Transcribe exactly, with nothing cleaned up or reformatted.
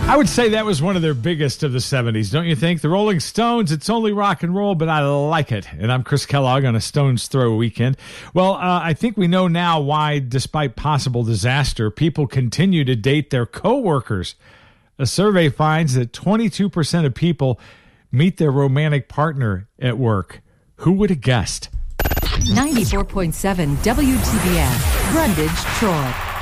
I would say that was one of their biggest of the seventies, don't you think? The Rolling Stones, It's Only Rock and Roll, but I like it. And I'm Chris Kellogg on a Stones Throw weekend. Well, uh, I think we know now why, despite possible disaster, people continue to date their coworkers. A survey finds that twenty-two percent of people meet their romantic partner at work. Who would have guessed? ninety-four point seven W T B S, Brundage, Troy.